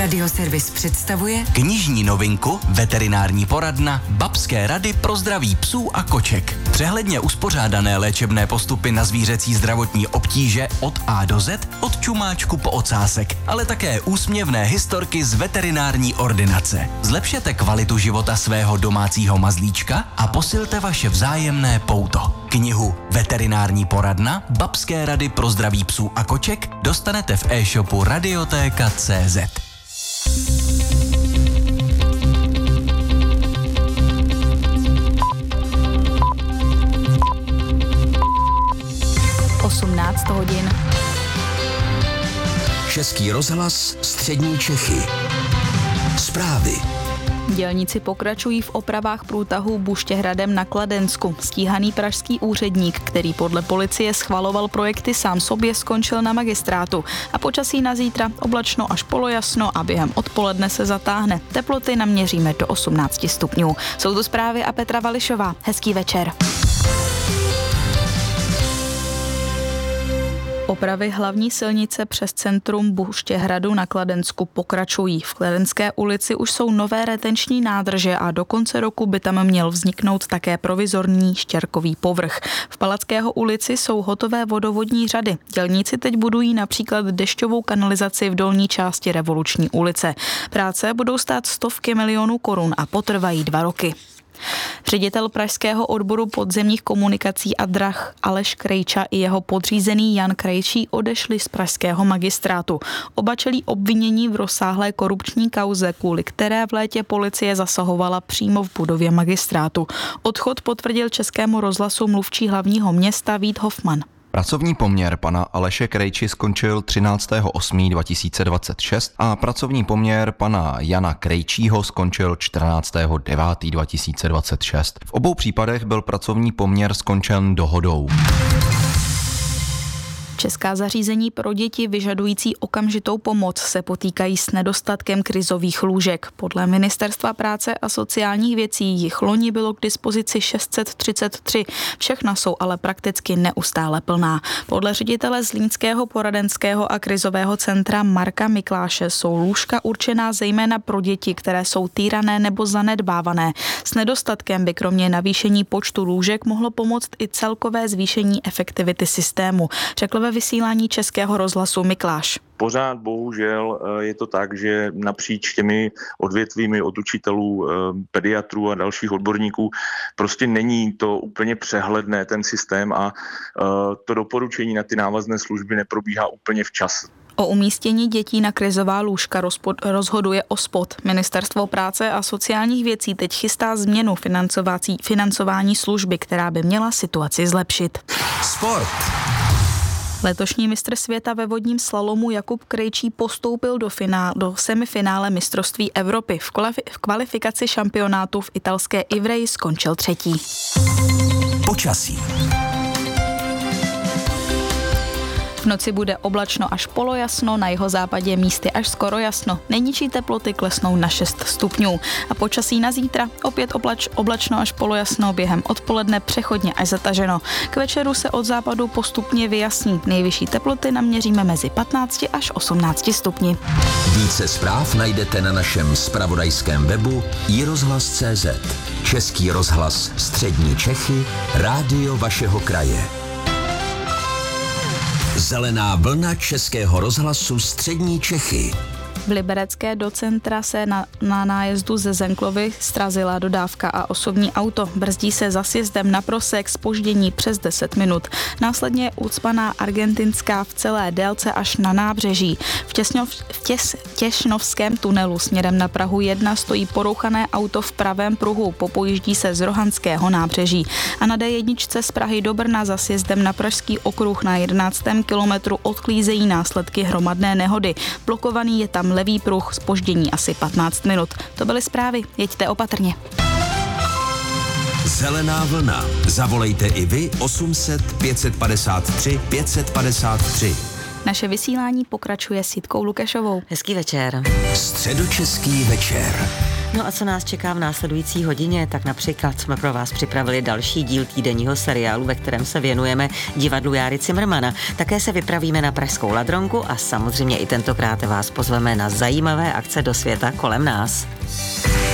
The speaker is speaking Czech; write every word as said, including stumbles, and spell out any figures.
Radioservis představuje knižní novinku Veterinární poradna Babské rady pro zdraví psů a koček. Přehledně uspořádané léčebné postupy na zvířecí zdravotní obtíže od A do Z, od čumáčku po ocásek, ale také úsměvné historky z veterinární ordinace. Zlepšete kvalitu života svého domácího mazlíčka a posilte vaše vzájemné pouto. Knihu Veterinární poradna Babské rady pro zdraví psů a koček dostanete v e-shopu radiotéka tečka cé zet. osmnáct hodin. Český rozhlas, střední Čechy. Zprávy. Dělníci pokračují v opravách průtahu Buštěhradem na Kladensku. Stíhaný pražský úředník, který podle policie schvaloval projekty sám sobě, skončil na magistrátu. A počasí na zítra oblačno až polojasno a během odpoledne se zatáhne. Teploty naměříme do osmnáct stupňů. Jsou to zprávy a Petra Vališová. Hezký večer. Opravy hlavní silnice přes centrum Buštěhradu na Kladensku pokračují. V Kladenské ulici už jsou nové retenční nádrže a do konce roku by tam měl vzniknout také provizorní štěrkový povrch. V Palackého ulici jsou hotové vodovodní řady. Dělníci teď budují například dešťovou kanalizaci v dolní části Revoluční ulice. Práce budou stát stovky milionů korun a potrvají dva roky. Ředitel pražského odboru podzemních komunikací a drah Aleš Krejča i jeho podřízený Jan Krejčí odešli z pražského magistrátu. Oba čelí obvinění v rozsáhlé korupční kauze, kvůli které v létě policie zasahovala přímo v budově magistrátu. Odchod potvrdil Českému rozhlasu mluvčí hlavního města Vít Hofman. Pracovní poměr pana Aleše Krejči skončil třináctého osmého dva tisíce dvacet šest a pracovní poměr pana Jana Krejčího skončil čtrnáctého devátého dva tisíce dvacet šest. V obou případech byl pracovní poměr skončen dohodou. Česká zařízení pro děti vyžadující okamžitou pomoc se potýkají s nedostatkem krizových lůžek. Podle Ministerstva práce a sociálních věcí jich loni bylo k dispozici šest set třicet tři. Všechna jsou ale prakticky neustále plná. Podle ředitele Zlínského poradenského a krizového centra Marka Mikláše jsou lůžka určená zejména pro děti, které jsou týrané nebo zanedbávané. S nedostatkem by kromě navýšení počtu lůžek mohlo pomoct i celkové zvýšení efektivity systému, řekl ve vysílání Českého rozhlasu Mikláš. Pořád bohužel je to tak, že napříč těmi odvětvími od učitelů, pediatrů a dalších odborníků prostě není to úplně přehledné ten systém a to doporučení na ty návazné služby neprobíhá úplně včas. O umístění dětí na krizová lůžka rozhoduje O S P O D. Ministerstvo práce a sociálních věcí teď chystá změnu financování služby, která by měla situaci zlepšit. Sport. Letošní mistr světa ve vodním slalomu Jakub Krejčí postoupil do, finál, do semifinále mistrovství Evropy. V, kvalifi- v kvalifikaci šampionátu v italské Ivreji skončil třetí. Počasí. V noci bude oblačno až polojasno, na jihozápadě místy až skoro jasno. Nejnižší teploty klesnou na šest stupňů. A počasí na zítra opět oblač, oblačno až polojasno, během odpoledne přechodně až zataženo. K večeru se od západu postupně vyjasní. Nejvyšší teploty naměříme mezi patnácti až osmnácti stupni. Více zpráv najdete na našem zpravodajském webu i rozhlas tečka cé zet. Český rozhlas, střední Čechy, rádio vašeho kraje. Zelená vlna Českého rozhlasu střední Čechy. V Liberecké do centra se na, na nájezdu ze Zenklovy srazila dodávka a osobní auto. Brzdí se za sjezdem na Prosek, zpoždění přes deset minut. Následně ucpaná argentinská v celé délce až na nábřeží. V, těsňov, v těs, Těšnovském tunelu směrem na Prahu jedna stojí porouchané auto v pravém pruhu. Popojíždí se z Rohanského nábřeží. A na dé jedna z Prahy do Brna za sjezdem na Pražský okruh na jedenáctém kilometru odklízejí následky hromadné nehody. Blokovaný je tam levý pruh, zpoždění asi patnáct minut. To byly zprávy, jeďte opatrně. Zelená vlna. Zavolejte i vy osm set pět set padesát tři pět set padesát tři. Naše vysílání pokračuje s Jitkou Lukešovou. Hezký večer. Středočeský večer. No a co nás čeká v následující hodině, tak například jsme pro vás připravili další díl týdenního seriálu, ve kterém se věnujeme divadlu Járy Cimrmana. Také se vypravíme na pražskou Ladronku a samozřejmě i tentokrát vás pozveme na zajímavé akce do světa kolem nás.